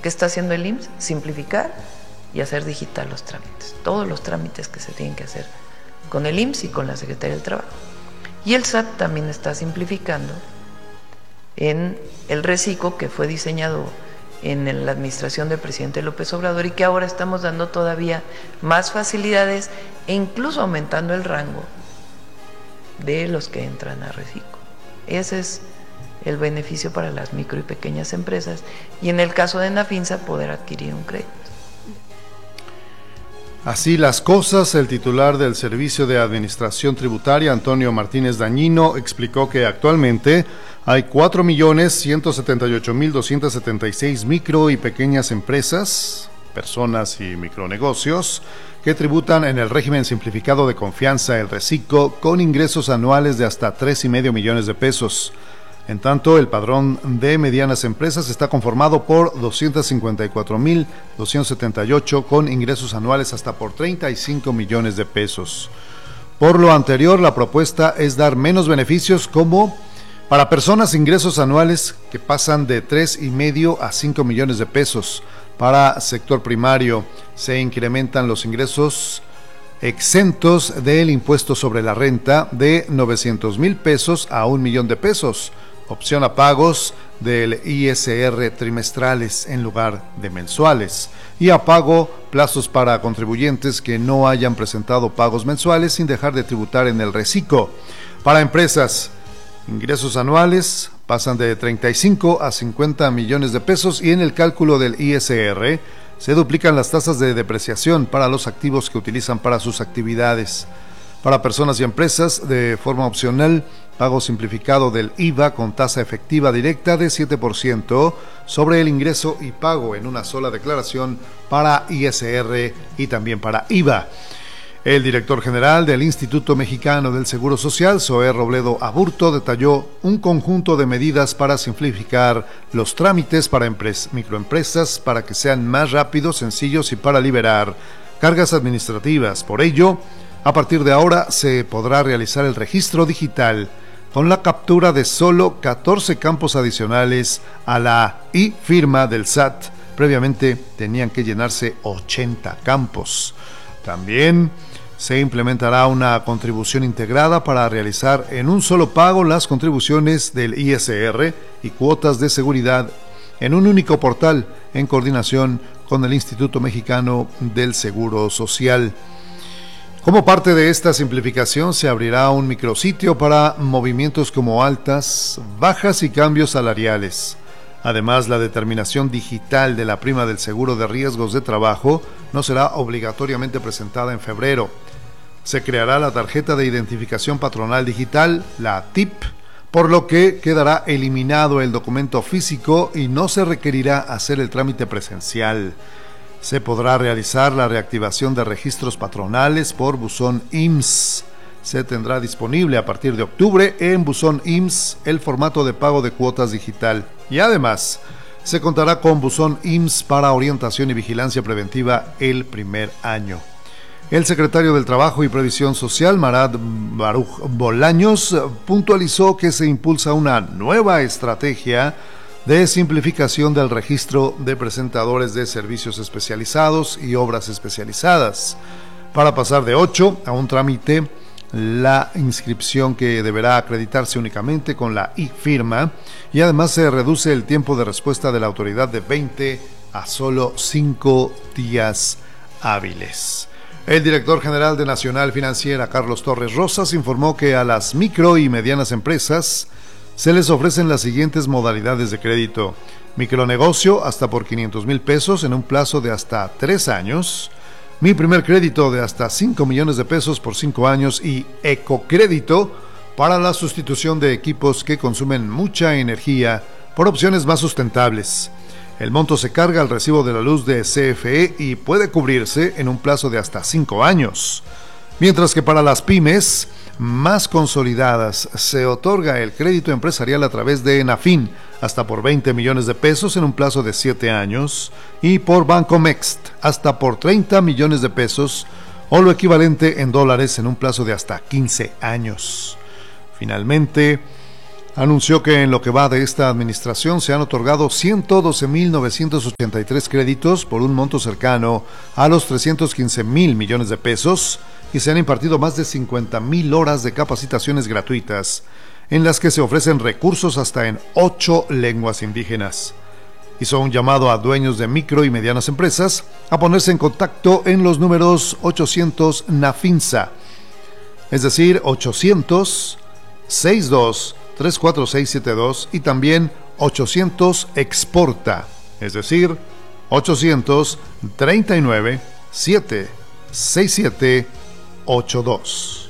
¿Qué está haciendo el IMSS? Simplificar y hacer digital los trámites, todos los trámites que se tienen que hacer con el IMSS y con la Secretaría del Trabajo. Y el SAT también está simplificando en el RECICO, que fue diseñado en la administración del presidente López Obrador y que ahora estamos dando todavía más facilidades e incluso aumentando el rango de los que entran a RECICO. Ese es el beneficio para las micro y pequeñas empresas y en el caso de Nafinsa poder adquirir un crédito. Así las cosas, el titular del Servicio de Administración Tributaria, Antonio Martínez Dañino, explicó que actualmente hay 4.178.276 micro y pequeñas empresas, personas y micronegocios, que tributan en el régimen simplificado de confianza, el RECICO, con ingresos anuales de hasta 3,5 millones de pesos. En tanto, el padrón de medianas empresas está conformado por 254.278 con ingresos anuales hasta por 35 millones de pesos. Por lo anterior, la propuesta es dar menos beneficios como para personas ingresos anuales que pasan de 3,5 a 5 millones de pesos. Para sector primario se incrementan los ingresos exentos del impuesto sobre la renta de 900,000 pesos a 1 millón de pesos. Opción a pagos del ISR trimestrales en lugar de mensuales y a pago plazos para contribuyentes que no hayan presentado pagos mensuales sin dejar de tributar en el RECICO. Para empresas, ingresos anuales pasan de 35 a 50 millones de pesos y en el cálculo del ISR se duplican las tasas de depreciación para los activos que utilizan para sus actividades. Para personas y empresas, de forma opcional, pago simplificado del IVA con tasa efectiva directa de 7% sobre el ingreso y pago en una sola declaración para ISR y también para IVA. El director general del Instituto Mexicano del Seguro Social, Zoé Robledo Aburto, detalló un conjunto de medidas para simplificar los trámites para microempresas para que sean más rápidos, sencillos y para liberar cargas administrativas. Por ello, a partir de ahora se podrá realizar el registro digital con la captura de solo 14 campos adicionales a la e-firma del SAT. Previamente tenían que llenarse 80 campos. También se implementará una contribución integrada para realizar en un solo pago las contribuciones del ISR y cuotas de seguridad en un único portal en coordinación con el Instituto Mexicano del Seguro Social. Como parte de esta simplificación se abrirá un micrositio para movimientos como altas, bajas y cambios salariales. Además, la determinación digital de la prima del seguro de riesgos de trabajo no será obligatoriamente presentada en febrero. Se creará la tarjeta de identificación patronal digital, la TIP, por lo que quedará eliminado el documento físico y no se requerirá hacer el trámite presencial. Se podrá realizar la reactivación de registros patronales por buzón IMSS. Se tendrá disponible a partir de octubre en buzón IMSS el formato de pago de cuotas digital. Y además, se contará con buzón IMSS para orientación y vigilancia preventiva el primer año. El secretario del Trabajo y Previsión Social, Marat Baruch Bolaños, puntualizó que se impulsa una nueva estrategia de simplificación del registro de presentadores de servicios especializados y obras especializadas, para pasar de 8 a un trámite la inscripción que deberá acreditarse únicamente con la e-firma y además se reduce el tiempo de respuesta de la autoridad de 20 a solo 5 días hábiles. El director general de Nacional Financiera, Carlos Torres Rosas, informó que a las micro y medianas empresas se les ofrecen las siguientes modalidades de crédito: micronegocio hasta por 500,000 pesos en un plazo de hasta 3 años, mi primer crédito de hasta 5 millones de pesos por 5 años y ecocrédito para la sustitución de equipos que consumen mucha energía por opciones más sustentables. El monto se carga al recibo de la luz de CFE y puede cubrirse en un plazo de hasta 5 años. Mientras que para las pymes más consolidadas se otorga el crédito empresarial a través de Nafin hasta por 20 millones de pesos en un plazo de 7 años y por Bancomext hasta por 30 millones de pesos o lo equivalente en dólares en un plazo de hasta 15 años. Finalmente, anunció que en lo que va de esta administración se han otorgado 112.983 créditos por un monto cercano a los 315.000 millones de pesos y se han impartido más de 50.000 horas de capacitaciones gratuitas, en las que se ofrecen recursos hasta en 8 lenguas indígenas. Hizo un llamado a dueños de micro y medianas empresas a ponerse en contacto en los números 800 NAFINSA, es decir, 800-62-34672 y también 800 Exporta, es decir, 839-76782.